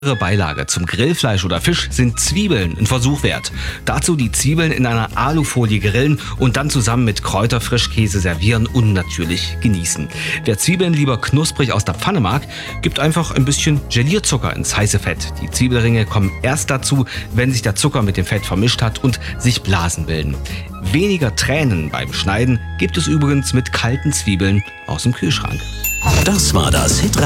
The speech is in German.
Beilage zum Grillfleisch oder Fisch sind Zwiebeln ein Versuch wert. Dazu die Zwiebeln in einer Alufolie grillen und dann zusammen mit Kräuterfrischkäse servieren und natürlich genießen. Wer Zwiebeln lieber knusprig aus der Pfanne mag, gibt einfach ein bisschen Gelierzucker ins heiße Fett. Die Zwiebelringe kommen erst dazu, wenn sich der Zucker mit dem Fett vermischt hat und sich Blasen bilden. Weniger Tränen beim Schneiden gibt es übrigens mit kalten Zwiebeln aus dem Kühlschrank. Das war das Hit